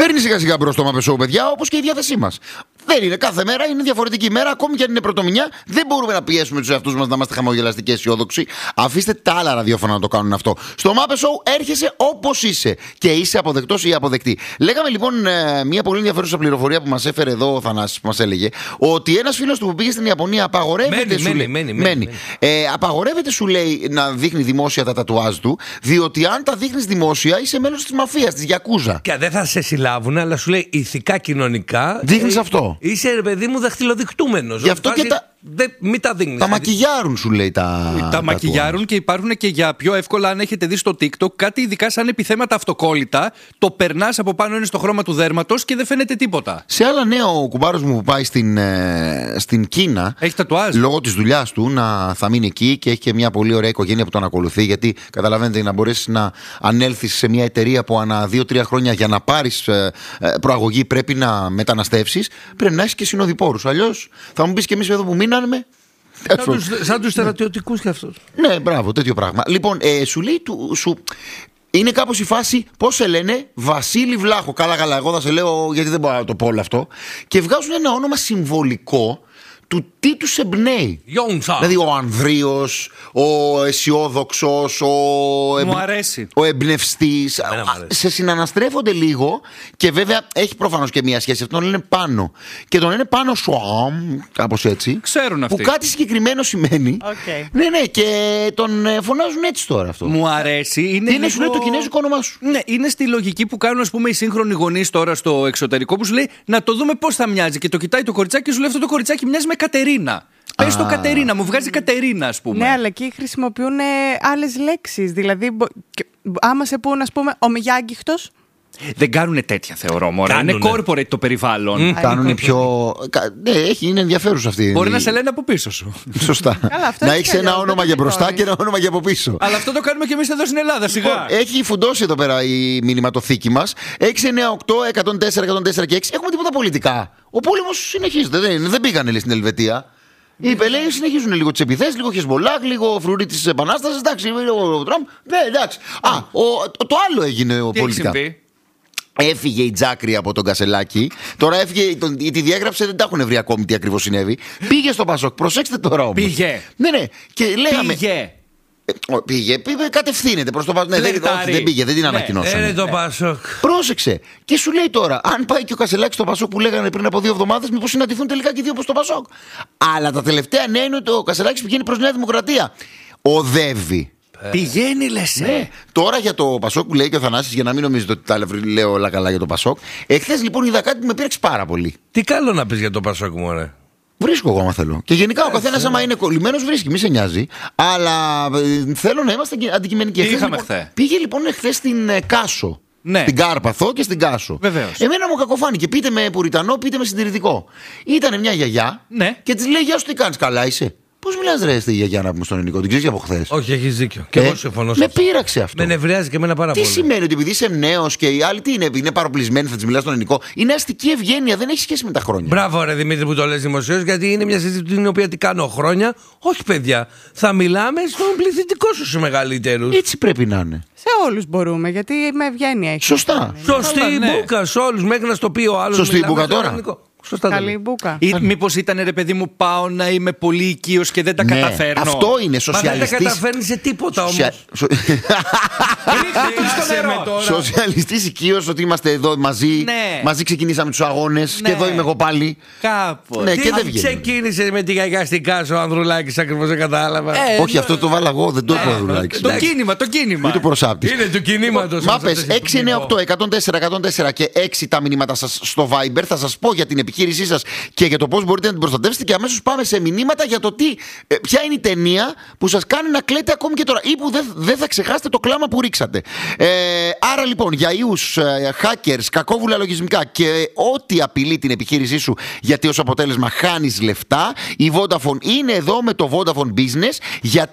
Φέρνει σιγά σιγά μπρος το Muppet Show, παιδιά, όπως και η διάθεσή μας. Δεν είναι κάθε μέρα, είναι διαφορετική μέρα. Ακόμη και αν είναι πρωτομηνιά, δεν μπορούμε να πιέσουμε τους εαυτούς μας να είμαστε χαμογελαστικοί και αισιόδοξοι. Αφήστε τα άλλα ραδιόφωνα να το κάνουν αυτό. Στο Muppet Show έρχεσαι όπως είσαι και είσαι αποδεκτός ή αποδεκτή. Λέγαμε λοιπόν μια πολύ ενδιαφέρουσα πληροφορία που μας έφερε εδώ ο Θανάσης, που μας έλεγε ότι ένας φίλος του που πήγε στην Ιαπωνία απαγορεύεται. Μένει. Απαγορεύεται, σου λέει, να δείχνει δημόσια τα τατουάζ του, διότι αν τα δείχνεις δημόσια είσαι μέλος της μαφίας, της Γιακούζα. Και δεν θα σε συλλάβουν, αλλά σου λέει ηθικά, κοινωνικά. Δείχνεις αυτό. Είσαι, ρε παιδί μου, δαχτυλοδεικτούμενος. Γι' αυτό και τα. Μην τα δείχνεις. Τα μακιγιάρουν, σου λέει τα μακιγιάρουν και υπάρχουν και για πιο εύκολα, αν έχετε δει στο TikTok, κάτι ειδικά σαν επιθέματα αυτοκόλλητα. Το περνάς από πάνω, είναι στο χρώμα του δέρματος και δεν φαίνεται τίποτα. Σε άλλα νέα, ο κουμπάρος μου που πάει στην Κίνα, έχει τατουάζ. Λόγω της δουλειάς του θα μείνει εκεί και έχει και μια πολύ ωραία οικογένεια που τον ακολουθεί. Γιατί καταλαβαίνετε, να μπορέσεις να ανέλθεις σε μια εταιρεία που ανά 2-3 χρόνια για να πάρεις προαγωγή πρέπει να μεταναστεύσεις, πρέπει να έχεις και συνοδοιπόρους. Αλλιώς θα μου πεις και εμείς εδώ που μείναμε. Σαν τους στρατιωτικούς κι αυτούς. Ναι, μπράβο, τέτοιο πράγμα. Λοιπόν, σου λέει είναι κάπως η φάση, πώς σε λένε, Βασίλη Βλάχο. Καλά, εγώ θα σε λέω γιατί δεν μπορώ να το πω όλο αυτό. Και βγάζουν ένα όνομα συμβολικό του τι τους εμπνέει. Δηλαδή ο Ανδρείος, ο αισιόδοξος, μου αρέσει. Ο εμπνευστής. Σε συναναστρέφονται λίγο και βέβαια έχει προφανώς και μια σχέση. Αυτό τον λένε Πάνο. Και τον λένε Πάνο Σουάμ, κάπως έτσι. Ξέρουν αυτοί. Που κάτι συγκεκριμένο σημαίνει. Okay. Ναι, και τον φωνάζουν έτσι τώρα αυτό. Μου αρέσει. Είναι λίγο... σου λέει το κινέζικο όνομά σου. Ναι, είναι στη λογική που κάνουν, ας πούμε, οι σύγχρονοι γονείς τώρα στο εξωτερικό, που σου λέει να το δούμε πώς θα μοιάζει. Και το κοιτάει το κοριτσάκι και σου λέει αυτό το κοριτσάκι μοιάζει με Κατερίνα. Πες το Κατερίνα, μου βγάζει Κατερίνα, ας πούμε. Ναι, αλλά εκεί χρησιμοποιούν άλλες λέξεις. Δηλαδή, άμα σε πούν, ας πούμε, ομιγιάγκυχτος. Δεν κάνουν τέτοια, θεωρώ, μωρέ. Είναι corporate το περιβάλλον. Κάνουν πιο. Ναι, είναι ενδιαφέρουσα αυτή. Μπορεί να σε λένε από πίσω σου. Σωστά. Να έχει ένα όνομα για μπροστά και ένα όνομα για από πίσω. Αλλά αυτό το κάνουμε και εμείς εδώ στην Ελλάδα, σιγά. Έχει φουντώσει εδώ πέρα η μηνυματοθήκη μας. 698-104-104 και 6. Έχουμε τίποτα πολιτικά. Ο πόλεμος συνεχίζεται. Δεν πήγανε, λέει, στην Ελβετία. Οι Ιππελαίοι συνεχίζουν λίγο τις επιθέσεις, λίγο Χεσμολάχ, λίγο φρουρί της Επανάστασης. Εντάξει, ο Τραμπ. Εντάξει. Το άλλο έγινε πολιτικά. Έφυγε η Τζάκρη από τον Κασελάκη. Τώρα έφυγε, τη διέγραψε, δεν τα έχουν βρει ακόμη τι ακριβώς συνέβη. Πήγε στο Πασόκ. Προσέξτε τώρα όμως. Πήγε. Ναι. Και λέγαμε. Πήγε. Κατευθύνεται προς το Πασόκ. Ναι, δεν πήγε, δεν την ανακοινώσανε. Το Πασόκ. Πρόσεξε. Και σου λέει τώρα, αν πάει και ο Κασελάκης στο Πασόκ που λέγανε πριν από 2 εβδομάδες, μήπως συναντηθούν τελικά και οι δύο όπως το Πασόκ. Αλλά τα τελευταία νέα είναι ότι ο Κασελάκης πηγαίνει προς Νέα Δημοκρατία. Οδεύει. Πηγαίνει, λες. Ναι. Τώρα για το Πασόκ που λέει και ο Θανάσης, για να μην νομίζετε ότι τα λέω όλα καλά για το Πασόκ. Εχθές λοιπόν είδα κάτι που με πήρεξε πάρα πολύ. Τι καλό να πεις για το Πασόκ, μωρέ. Βρίσκω εγώ, άμα θέλω. Και γενικά ο καθένας, άμα είναι κολλημένος, βρίσκει, μη σε νοιάζει. Αλλά θέλω να είμαστε αντικειμενικοί. Είχαμε χθες. Πήγε λοιπόν εχθές στην Κάσο. Ναι. Στην Κάρπαθο και στην Κάσο. Βεβαίως. Εμένα μου κακοφάνηκε. Πείτε με πουριτανό, πείτε με συντηρητικό. Ήτανε μια γιαγιά, ναι, και της λέει: Γεια σου, τι κάνεις, καλά είσαι? Πώς μιλάς, ρε, στη γιαγιά να πούμε στον ελληνικό? Την ξέρεις από χθες? Όχι, έχεις δίκιο. Και εγώ συμφωνώ. Με πείραξε αυτό. Με νευριάζει και εμένα πάρα πολύ. Τι σημαίνει ότι επειδή είσαι νέος και οι άλλοι τι είναι παροπλισμένοι, θα της μιλάς στον ελληνικό? Είναι αστική ευγένεια, δεν έχει σχέση με τα χρόνια. Μπράβο, ρε Δημήτρη, που το λες δημοσίως, γιατί είναι μια συζήτηση την οποία την κάνω χρόνια. Όχι, παιδιά. Θα μιλάμε στον πληθυντικό σου μεγαλύτερους. Έτσι πρέπει να είναι. Σε όλους μπορούμε, γιατί με ευγένεια έχει. Σωστά. Σωστή μπουκα σε όλους, μέχρι να στο πει ο άλλος. Σωστή μπουκα τώρα. Σωστά. Καλή μπουκα. Μήπως ήταν, ρε παιδί μου, πάω να είμαι πολύ οικείος και δεν τα καταφέρνω. Αυτό είναι σοσιαλιστής. Μα δεν τα καταφέρνεις σε τίποτα όμως. Σοσιαλιστής οικείος, ότι είμαστε εδώ μαζί. Μαζί ξεκινήσαμε τους αγώνες και εδώ είμαι εγώ πάλι. Κάπως. Ναι, και δεν βγαίνει. Ξεκίνησε με τη γιαγιά στην Κάσο ο Ανδρουλάκης, ακριβώς δεν κατάλαβα. Όχι, αυτό το βάλα εγώ, δεν το είπα ο Ανδρουλάκης. Το κίνημα. Μην το προσάπτεις. Είναι του κινήματος. Μάπες 698-104-104 και 6 τα μηνύματα σας στο Viber. Θα σας πω για την επιχείρησή σας και για το πώς μπορείτε να την προστατεύσετε, και αμέσως πάμε σε μηνύματα για το ποια είναι η ταινία που σας κάνει να κλαίτε ακόμη και τώρα ή που δεν θα ξεχάσετε το κλάμα που ρίξατε. Άρα λοιπόν, για ιούς, hackers, κακόβουλα λογισμικά και ό,τι απειλεί την επιχείρησή σου, γιατί ως αποτέλεσμα χάνεις λεφτά, η Vodafone είναι εδώ με το Vodafone Business.